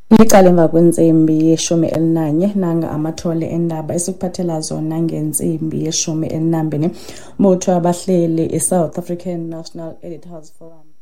Licala emva kwensimbi yeshumi elinanye nanga amathole endaba esikuphathela zona ngensimbi yeshumi elinambini. Muthu abahleli iSouth African National Editors Forum.